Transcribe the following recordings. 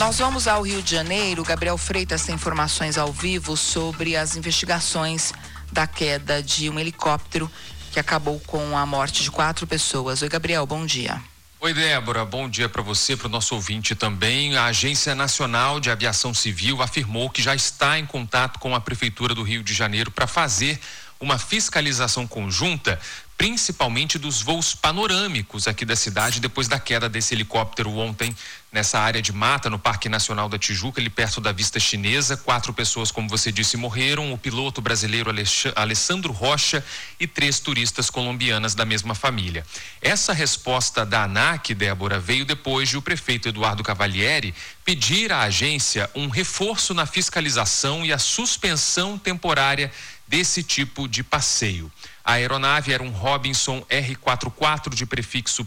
Nós vamos ao Rio de Janeiro. Gabriel Freitas tem informações ao vivo sobre as investigações da queda de um helicóptero que acabou com a morte de 4 pessoas. Oi, Gabriel, bom dia. Oi, Débora, bom dia para você, para o nosso ouvinte também. A Agência Nacional de Aviação Civil afirmou que já está em contato com a Prefeitura do Rio de Janeiro para fazer uma fiscalização conjunta, principalmente dos voos panorâmicos aqui da cidade, depois da queda desse helicóptero ontem nessa área de mata, no Parque Nacional da Tijuca, ali perto da Vista Chinesa. 4 pessoas, como você disse, morreram, o piloto brasileiro Alessandro Rocha e 3 turistas colombianas da mesma família. Essa resposta da ANAC, Débora, veio depois de o prefeito Eduardo Cavalieri pedir à agência um reforço na fiscalização e a suspensão temporária desse tipo de passeio. A aeronave era um Robinson R-44 de prefixo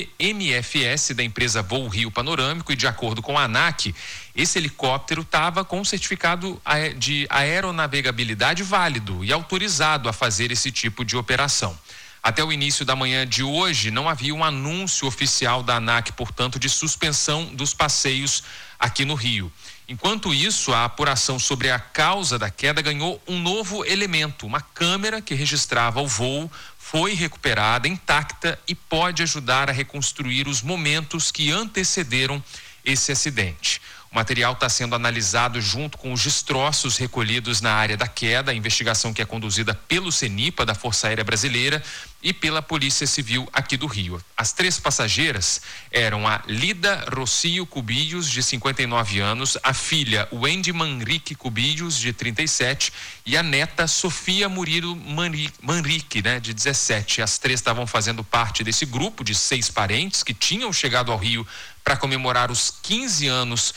PP-MFS da empresa Voo Rio Panorâmico e, de acordo com a ANAC, esse helicóptero estava com certificado de aeronavegabilidade válido e autorizado a fazer esse tipo de operação. Até o início da manhã de hoje, não havia um anúncio oficial da ANAC, portanto, de suspensão dos passeios aqui no Rio. Enquanto isso, a apuração sobre a causa da queda ganhou um novo elemento. Uma câmera que registrava o voo foi recuperada intacta e pode ajudar a reconstruir os momentos que antecederam esse acidente. O material está sendo analisado junto com os destroços recolhidos na área da queda, a investigação que é conduzida pelo CENIPA, da Força Aérea Brasileira, e pela Polícia Civil aqui do Rio. As 3 passageiras eram a Lida Rocio Cubillos, de 59 anos, a filha Wendy Manrique Cubillos, de 37, e a neta Sofia Murilo Manrique, de 17. As 3 estavam fazendo parte desse grupo de 6 parentes que tinham chegado ao Rio para comemorar os 15 anos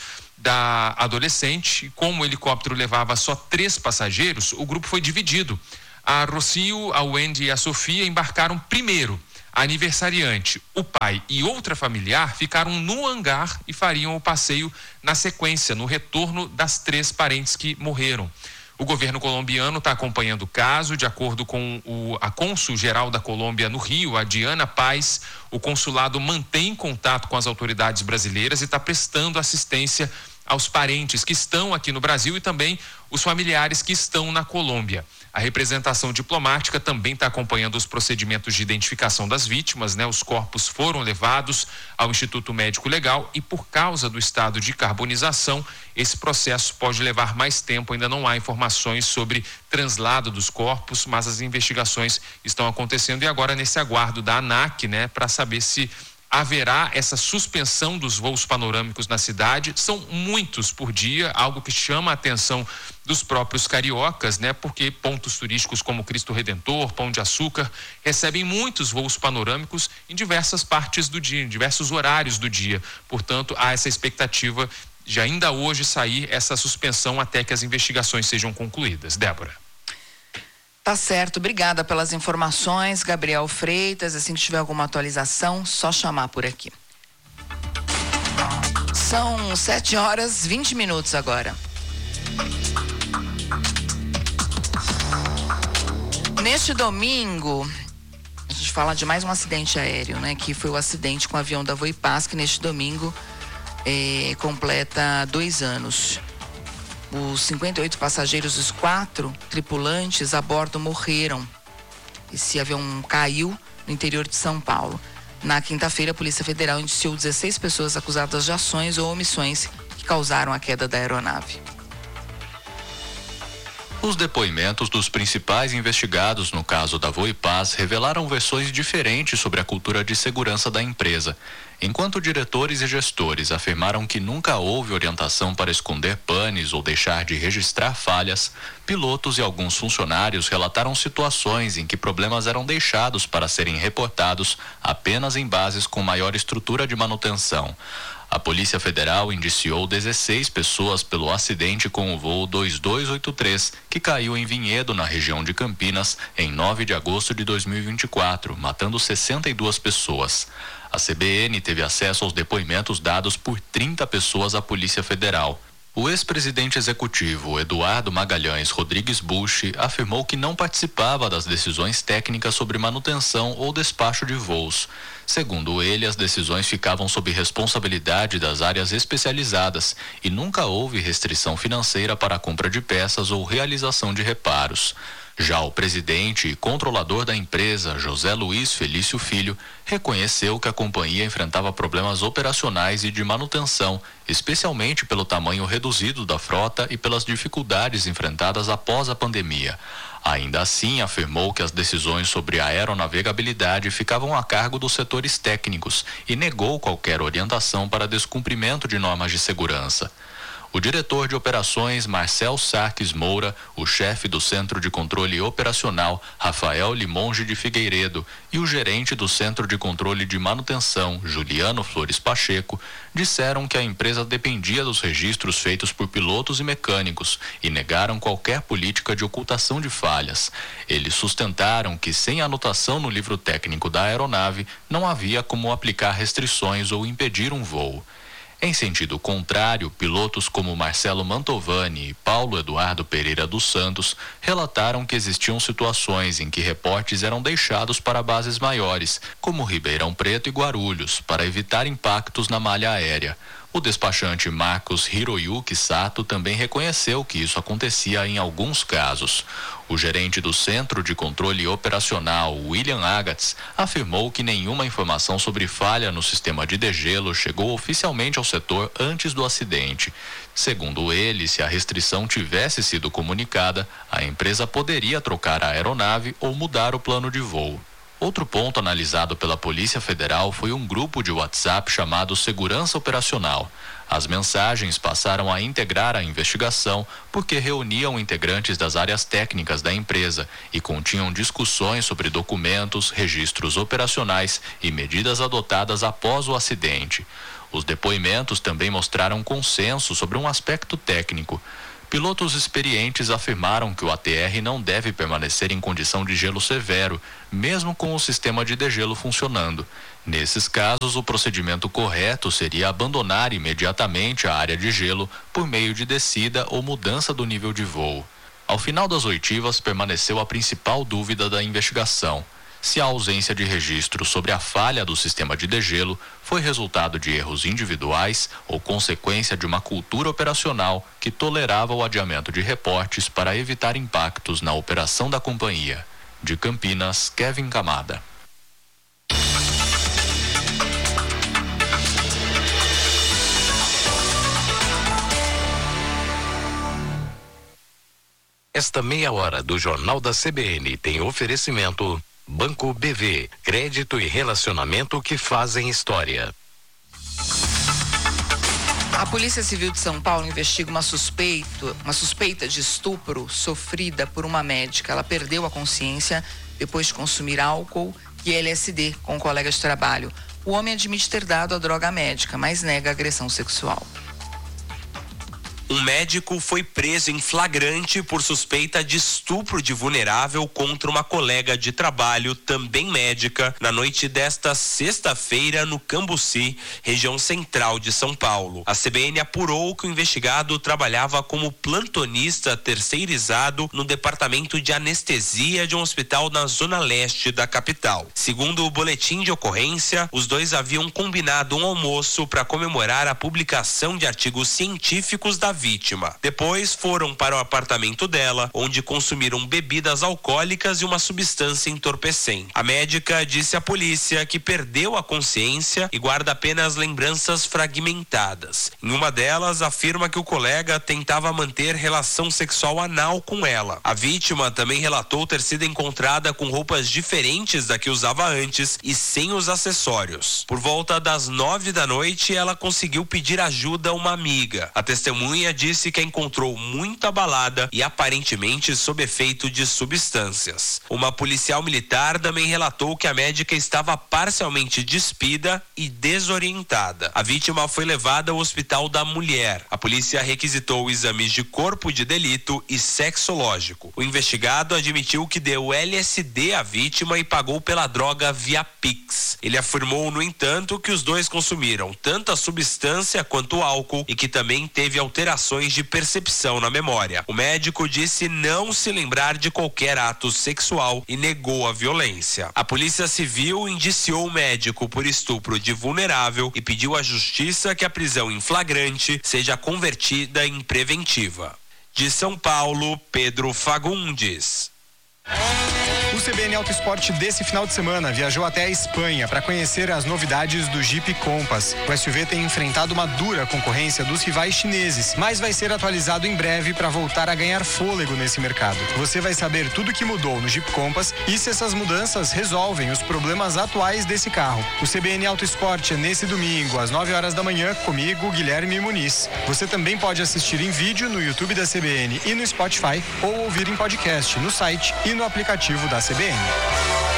da adolescente. Como o helicóptero levava só 3 passageiros, o grupo foi dividido. A Rocio, a Wendy e a Sofia embarcaram primeiro. A aniversariante, o pai e outra familiar ficaram no hangar e fariam o passeio na sequência, no retorno das 3 parentes que morreram. O governo colombiano está acompanhando o caso. De acordo com a cônsul-geral da Colômbia no Rio, a Diana Paz, o consulado mantém contato com as autoridades brasileiras e está prestando assistência aos parentes que estão aqui no Brasil e também os familiares que estão na Colômbia. A representação diplomática também está acompanhando os procedimentos de identificação das vítimas, Os corpos foram levados ao Instituto Médico Legal e, por causa do estado de carbonização, esse processo pode levar mais tempo. Ainda não há informações sobre translado dos corpos, mas as investigações estão acontecendo e agora nesse aguardo da ANAC, para saber se haverá essa suspensão dos voos panorâmicos na cidade. São muitos por dia, algo que chama a atenção dos próprios cariocas, porque pontos turísticos como Cristo Redentor, Pão de Açúcar, recebem muitos voos panorâmicos em diversas partes do dia, em diversos horários do dia. Portanto, há essa expectativa de ainda hoje sair essa suspensão até que as investigações sejam concluídas. Débora. Tá certo, obrigada pelas informações, Gabriel Freitas. Assim que tiver alguma atualização, só chamar por aqui. São 7h20 agora. Neste domingo, a gente fala de mais um acidente aéreo, que foi o acidente com o avião da Voipaz, que neste domingo completa 2 anos. Os 58 passageiros, os 4 tripulantes a bordo morreram. Esse avião caiu no interior de São Paulo. Na quinta-feira, a Polícia Federal indiciou 16 pessoas acusadas de ações ou omissões que causaram a queda da aeronave. Os depoimentos dos principais investigados no caso da Voipaz revelaram versões diferentes sobre a cultura de segurança da empresa. Enquanto diretores e gestores afirmaram que nunca houve orientação para esconder panes ou deixar de registrar falhas, pilotos e alguns funcionários relataram situações em que problemas eram deixados para serem reportados apenas em bases com maior estrutura de manutenção. A Polícia Federal indiciou 16 pessoas pelo acidente com o voo 2283, que caiu em Vinhedo, na região de Campinas, em 9 de agosto de 2024, matando 62 pessoas. A CBN teve acesso aos depoimentos dados por 30 pessoas à Polícia Federal. O ex-presidente executivo Eduardo Magalhães Rodrigues Bushi afirmou que não participava das decisões técnicas sobre manutenção ou despacho de voos. Segundo ele, as decisões ficavam sob responsabilidade das áreas especializadas e nunca houve restrição financeira para a compra de peças ou realização de reparos. Já o presidente e controlador da empresa, José Luiz Felício Filho, reconheceu que a companhia enfrentava problemas operacionais e de manutenção, especialmente pelo tamanho reduzido da frota e pelas dificuldades enfrentadas após a pandemia. Ainda assim, afirmou que as decisões sobre a aeronavegabilidade ficavam a cargo dos setores técnicos e negou qualquer orientação para descumprimento de normas de segurança. O diretor de operações, Marcel Sarques Moura, o chefe do Centro de Controle Operacional, Rafael Limonge de Figueiredo, e o gerente do Centro de Controle de Manutenção, Juliano Flores Pacheco, disseram que a empresa dependia dos registros feitos por pilotos e mecânicos e negaram qualquer política de ocultação de falhas. Eles sustentaram que, sem anotação no livro técnico da aeronave, não havia como aplicar restrições ou impedir um voo. Em sentido contrário, pilotos como Marcelo Mantovani e Paulo Eduardo Pereira dos Santos relataram que existiam situações em que reportes eram deixados para bases maiores, como Ribeirão Preto e Guarulhos, para evitar impactos na malha aérea. O despachante Marcos Hiroyuki Sato também reconheceu que isso acontecia em alguns casos. O gerente do Centro de Controle Operacional, William Agatz, afirmou que nenhuma informação sobre falha no sistema de degelo chegou oficialmente ao setor antes do acidente. Segundo ele, se a restrição tivesse sido comunicada, a empresa poderia trocar a aeronave ou mudar o plano de voo. Outro ponto analisado pela Polícia Federal foi um grupo de WhatsApp chamado Segurança Operacional. As mensagens passaram a integrar a investigação porque reuniam integrantes das áreas técnicas da empresa e continham discussões sobre documentos, registros operacionais e medidas adotadas após o acidente. Os depoimentos também mostraram consenso sobre um aspecto técnico. Pilotos experientes afirmaram que o ATR não deve permanecer em condição de gelo severo, mesmo com o sistema de degelo funcionando. Nesses casos, o procedimento correto seria abandonar imediatamente a área de gelo por meio de descida ou mudança do nível de voo. Ao final das oitivas, permaneceu a principal dúvida da investigação: se a ausência de registro sobre a falha do sistema de degelo foi resultado de erros individuais ou consequência de uma cultura operacional que tolerava o adiamento de reportes para evitar impactos na operação da companhia. De Campinas, Kevin Camada. Esta meia hora do Jornal da CBN tem oferecimento Banco BV, crédito e relacionamento que fazem história. A Polícia Civil de São Paulo investiga uma suspeita de estupro sofrida por uma médica. Ela perdeu a consciência depois de consumir álcool e LSD com um colega de trabalho. O homem admite ter dado a droga médica, mas nega a agressão sexual. Um médico foi preso em flagrante por suspeita de estupro de vulnerável contra uma colega de trabalho, também médica, na noite desta sexta-feira no Cambuci, região central de São Paulo. A CBN apurou que o investigado trabalhava como plantonista terceirizado no departamento de anestesia de um hospital na zona leste da capital. Segundo o boletim de ocorrência, os dois haviam combinado um almoço para comemorar a publicação de artigos científicos da vítima. Depois foram para o apartamento dela, onde consumiram bebidas alcoólicas e uma substância entorpecente. A médica disse à polícia que perdeu a consciência e guarda apenas lembranças fragmentadas. Em uma delas, afirma que o colega tentava manter relação sexual anal com ela. A vítima também relatou ter sido encontrada com roupas diferentes da que usava antes e sem os acessórios. Por volta das 9 da noite, ela conseguiu pedir ajuda a uma amiga. A testemunha disse que a encontrou muito abalada e aparentemente sob efeito de substâncias. Uma policial militar também relatou que a médica estava parcialmente despida e desorientada. A vítima foi levada ao Hospital da Mulher. A polícia requisitou exames de corpo de delito e sexológico. O investigado admitiu que deu LSD à vítima e pagou pela droga via Pix. Ele afirmou, no entanto, que os dois consumiram tanto a substância quanto o álcool e que também teve alteração alterações de percepção na memória. O médico disse não se lembrar de qualquer ato sexual e negou a violência. A Polícia Civil indiciou o médico por estupro de vulnerável e pediu à Justiça que a prisão em flagrante seja convertida em preventiva. De São Paulo, Pedro Fagundes. O CBN Auto Esporte desse final de semana viajou até a Espanha para conhecer as novidades do Jeep Compass. O SUV tem enfrentado uma dura concorrência dos rivais chineses, mas vai ser atualizado em breve para voltar a ganhar fôlego nesse mercado. Você vai saber tudo o que mudou no Jeep Compass e se essas mudanças resolvem os problemas atuais desse carro. O CBN Auto Esporte é nesse domingo, às 9 horas da manhã, comigo, Guilherme Muniz. Você também pode assistir em vídeo no YouTube da CBN e no Spotify ou ouvir em podcast no site e no aplicativo da CBN.